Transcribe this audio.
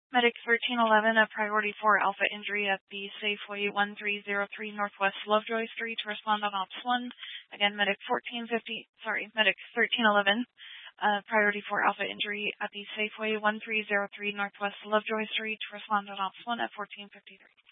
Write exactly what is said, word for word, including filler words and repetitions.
Medic thirteen eleven, a priority four Alpha injury at the Safeway one three zero three Northwest Lovejoy Street to respond on Ops one. Again, Medic fourteen fifty, sorry, Medic thirteen eleven, uh, priority four Alpha injury at the Safeway one three zero three Northwest Lovejoy Street to respond on Ops one at fourteen fifty-three.